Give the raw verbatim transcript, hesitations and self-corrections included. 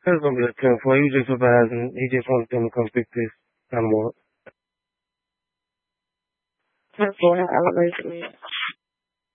It's gonna be a ten four. He was just advising. He just wanted them to come fix this animal. ten four, how old is it?